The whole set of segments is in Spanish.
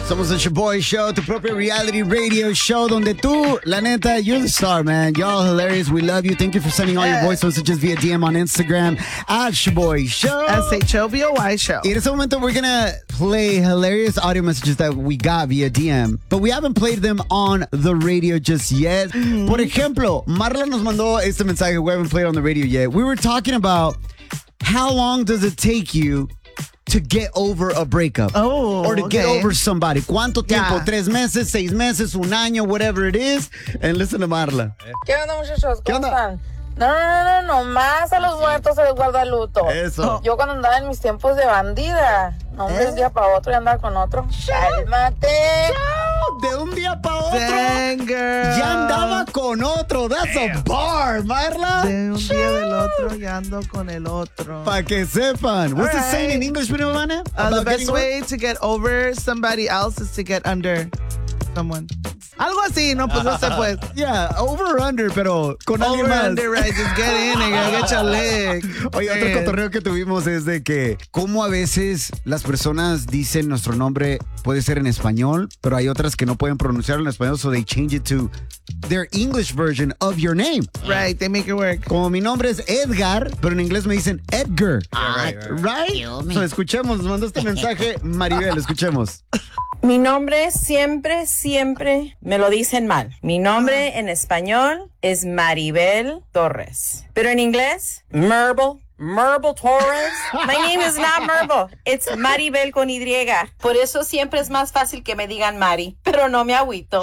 Somos el Shaboy Show, tu propio reality radio show, donde tú, la neta, you're the star, man. Y'all hilarious. We love you. Thank you for sending all your voice messages via DM on Instagram at Shaboy Show. SHOBOY Show. In this moment, we're going to play hilarious audio messages that we got via DM, but we haven't played them on the radio just yet. Por ejemplo, Marla nos mandó este mensaje we haven't played on the radio yet. We were talking about how long does it take you to get over a breakup or to get over somebody. ¿Cuánto tiempo? Yeah. 3 meses, 6 meses, un año, whatever it is. And listen to Marla. ¿Qué onda, muchachos? ¿Qué ¿Cómo onda? están? No, más a los muertos se les guarda luto. Eso. Yo cuando andaba en mis tiempos de bandida, no, hombre, de un día para otro y andaba con otro. ¡Cálmate! De un día para otro. Dang, girl. Ya andaba con otro. That's a bar, Marla. De un día del otro y ando con el otro. Para que sepan. What's the saying in English, Vane? The best way to get over somebody else is to get under someone. Algo así, no, pues no sé, pues. Yeah, over or under, pero con alguien Over más. under, right? Just get in and get your leg. Oye, otro cotorreo que tuvimos es de que cómo a veces las personas dicen nuestro nombre puede ser en español, pero hay otras que no pueden pronunciarlo en español, so they change it to their English version of your name. Right, they make it work. Como mi nombre es Edgar, pero en inglés me dicen Edgar. Right? So, escuchemos, nos mandó este mensaje Maribel, escuchemos. Mi nombre siempre me lo dicen mal. Mi nombre en español es Maribel Torres. Pero en inglés, Maribel Torres. My name is not Maribel. It's Maribel con Y. Por eso siempre es más fácil que me digan Mari. Pero no me agüito.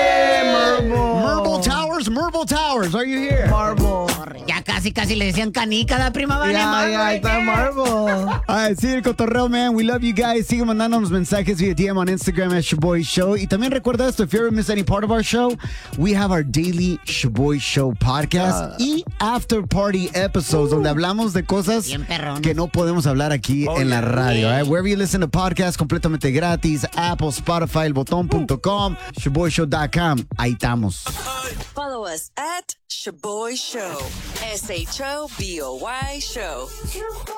Marble Towers, are you here? Marble. Ya casi le decían canica la prima Vane. Yeah, está Marble. Ay, sí, el cotorreo, man. We love you guys. Sigue mandándonos mensajes via DM on Instagram at Shaboy Show. Y también recuerda esto, if you ever miss any part of our show, we have our daily Shaboy Show podcast y after party episodes donde hablamos de cosas Bien perrón. que no podemos hablar aquí en la radio. Right? Wherever you listen to podcasts, completamente gratis, Apple, Spotify, elbotón.com, shaboyshow.com. Ahí estamos. Follow us at Shaboy Show. SHOBOY Show.